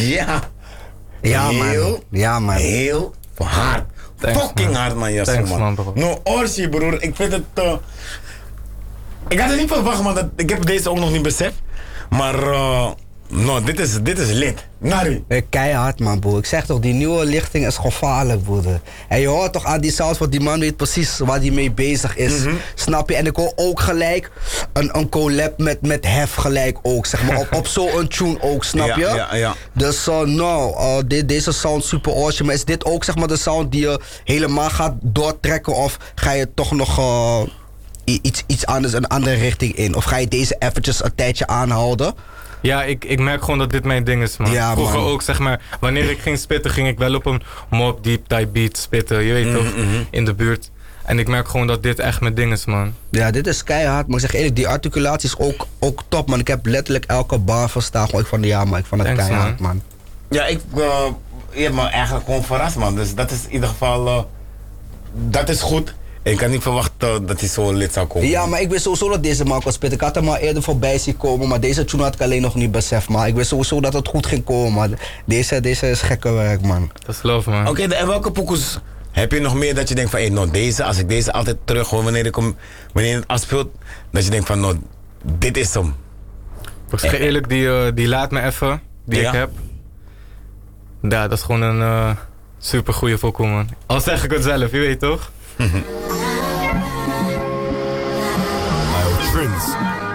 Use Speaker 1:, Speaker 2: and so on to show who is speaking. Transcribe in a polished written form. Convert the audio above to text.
Speaker 1: Ja.
Speaker 2: Ja, man. Ja, man.
Speaker 1: Heel hard.
Speaker 3: Thanks,
Speaker 1: Fucking
Speaker 3: man.
Speaker 1: hard, man. Yasso,
Speaker 3: Thanks,
Speaker 1: man.
Speaker 3: man, bro.
Speaker 1: No, Orsi, broer. Ik vind het... ik had het niet verwacht, man. Ik heb deze ook nog niet beseft. Maar... no, dit is lid. Nari.
Speaker 2: Keihard, man, broer. Ik zeg toch, die nieuwe lichting is gevaarlijk, broer. En je hoort toch aan die sounds, want die man weet precies waar hij mee bezig is. Snap je? En ik hoor ook gelijk een collab met Hef gelijk ook, zeg maar. op zo'n tune ook, snap je?
Speaker 1: Ja.
Speaker 2: Dus deze sound super awesome. Maar is dit ook, zeg maar, de sound die je helemaal gaat doortrekken? Of ga je toch nog iets anders, een andere richting in? Of ga je deze eventjes een tijdje aanhouden?
Speaker 3: Ja, ik merk gewoon dat dit mijn ding is, man.
Speaker 2: Ja,
Speaker 3: Vroeger
Speaker 2: man.
Speaker 3: ook, zeg maar, wanneer ik ging spitten, ging ik wel op een mob, deep type beat spitten, je weet toch, in de buurt. En ik merk gewoon dat dit echt mijn ding is, man.
Speaker 2: Ja, dit is keihard, maar ik zeg eerlijk, die articulatie is ook top, man. Ik heb letterlijk elke bar verstaan. Gewoon, ik vond het
Speaker 3: Thanks,
Speaker 2: keihard, man.
Speaker 1: Ja, je hebt me eigenlijk gewoon verrast, man. Dus dat is in ieder geval... dat is goed. Ik kan niet verwachten dat hij zo lid zou komen.
Speaker 2: Ja, maar ik wist sowieso dat deze man kon spitten. Ik had hem al eerder voorbij zien komen, maar deze tune had ik alleen nog niet beseft. Maar ik wist sowieso dat het goed ging komen, man. Deze is gekke werk, man.
Speaker 3: Dat is love, man.
Speaker 1: Oké, en welke pokoes heb je nog meer dat je denkt van... nou, deze, als ik deze altijd terug hoor wanneer het afspeelt... dat je denkt van, nou, dit is hem.
Speaker 3: Ik zeg eerlijk, die laat me even, die
Speaker 1: Ja?
Speaker 3: ik heb. Ja, dat is gewoon een super goede pokoe, man. Al zeg ik het zelf, je weet toch?
Speaker 4: Prince.